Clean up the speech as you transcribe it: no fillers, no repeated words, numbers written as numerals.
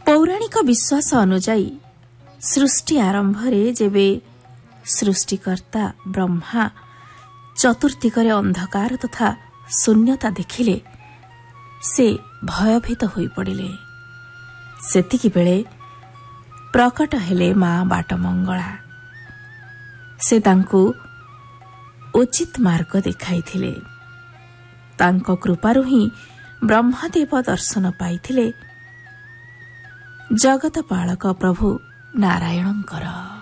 ପୌରାଣିକ ବିଶ୍ୱାସ ଅନୁଯାୟୀ ସୃଷ୍ଟି ଆରମ୍ଭରେ ଯେବେ ସୃଷ୍ଟିକର୍ତ୍ତା ବ୍ରହ୍ମା ଚତୁର୍ଦିଗରେ ଅନ୍ଧକାର ତଥା ଶୂନ୍ୟତା ଦେଖିଲେ ସେ ଭୟଭୀତ ହୋଇପଡ଼ିଲେ। ସେତିକିବେଳେ ପ୍ରକଟ ହେଲେ ମା ବାଟମଙ୍ଗଳା। ସେ ତାଙ୍କୁ ଉଚିତ ମାର୍ଗ ଦେଖାଇଥିଲେ। ତାଙ୍କ କୃପାରୁ ହିଁ ବ୍ରହ୍ମଦେବ ଦର୍ଶନ ପାଇଥିଲେ ଜଗତପାଳକ ପ୍ରଭୁ ନାରାୟଣଙ୍କର।